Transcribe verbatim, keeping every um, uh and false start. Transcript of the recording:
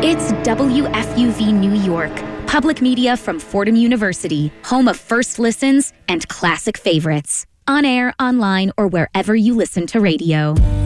It's W F U V New York, public media from Fordham University, home of first listens and classic favorites. On air, online, or wherever you listen to radio.